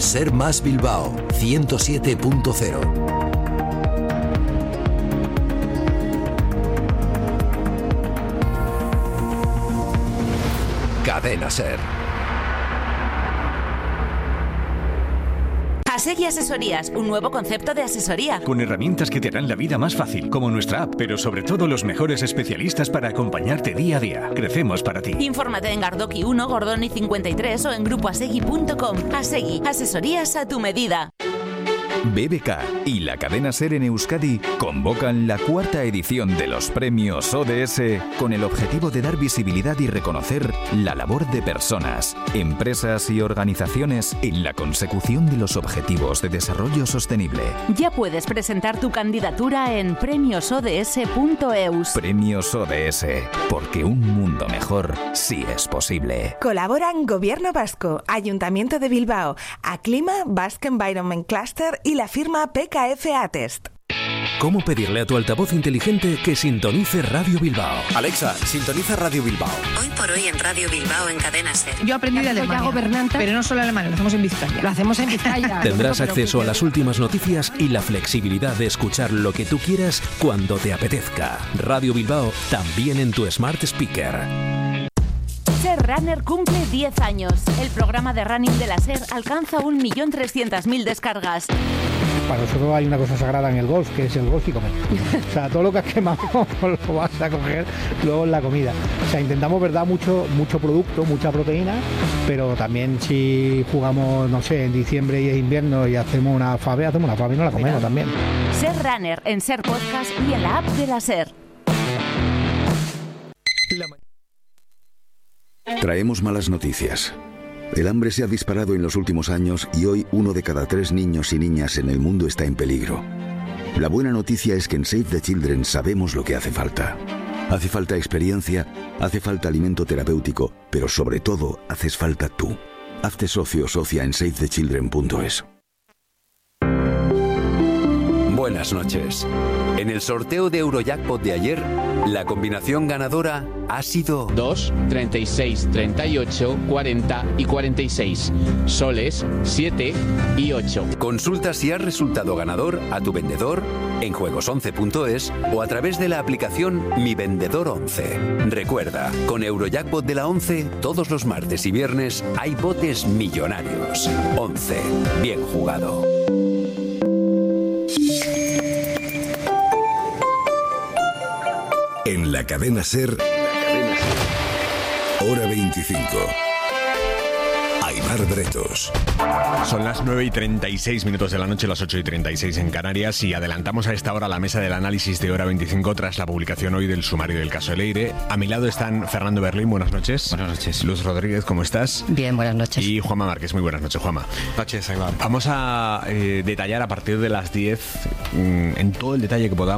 Ser Más Bilbao 107.0. Cadena Ser. Asegui Asesorías, un nuevo concepto de asesoría. Con herramientas que te harán la vida más fácil, como nuestra app, pero sobre todo los mejores especialistas para acompañarte día a día. Crecemos para ti. Infórmate en Gardoki 1, Gordoni 53 o en grupoasegui.com. Asegui, asesorías a tu medida. BBK y la cadena SER en Euskadi convocan la 4ª edición de los premios ODS con el objetivo de dar visibilidad y reconocer la labor de personas, empresas y organizaciones en la consecución de los objetivos de desarrollo sostenible. Ya puedes presentar tu candidatura en premiosods.eus. Premios ODS, porque un mundo mejor sí es posible. Colaboran Gobierno Vasco, Ayuntamiento de Bilbao, Aclima, Basque Environment Cluster y la firma PKF Atest. ¿Cómo pedirle a tu altavoz inteligente que sintonice Radio Bilbao? Alexa, sintoniza Radio Bilbao. Hoy por hoy en Radio Bilbao en Cadena SER. Yo aprendí de Alemania, gobernante, pero no solo alemán, lo hacemos en Vizcaya. Lo hacemos en Vizcaya. Tendrás acceso a las últimas noticias y la flexibilidad de escuchar lo que tú quieras cuando te apetezca. Radio Bilbao también en tu Smart Speaker. SER Runner cumple 10 años. El programa de running de la SER alcanza 1.300.000 descargas. Para nosotros hay una cosa sagrada en el golf, que es el golf y comer. O sea, todo lo que has quemado lo vas a coger luego en la comida. O sea, intentamos, ¿verdad?, mucho producto, mucha proteína, pero también si jugamos, no sé, en diciembre y es invierno y hacemos una fave y no la comemos también. SER Runner en SER Podcast y en la app de la SER. Traemos malas noticias. El hambre se ha disparado en los últimos años y hoy 1 de cada 3 niños y niñas en el mundo está en peligro. La buena noticia es que en Save the Children sabemos lo que hace falta. Hace falta experiencia, hace falta alimento terapéutico, pero sobre todo haces falta tú. Hazte socio o socia en savethechildren.es. Buenas noches. En el sorteo de Eurojackpot de ayer, la combinación ganadora ha sido 2, 36, 38, 40 y 46. Soles, 7 y 8. Consulta si has resultado ganador a tu vendedor en juegos11.es o a través de la aplicación Mi Vendedor 11. Recuerda, con Eurojackpot de la 11, todos los martes y viernes hay botes millonarios. 11. Bien jugado. En la cadena SER, hora 25. Aimar Bretos. Son las 9:36 de la noche, las 8:36 en Canarias, y adelantamos a esta hora la mesa del análisis de hora 25 tras la publicación hoy del sumario del caso Leire. A mi lado están Fernando Berlín, buenas noches. Buenas noches. Luz Rodríguez, ¿cómo estás? Bien, buenas noches. Y Juanma Márquez, muy buenas noches, Juanma. Noches, Aimar. Vamos a detallar a partir de las 10 en todo el detalle que podamos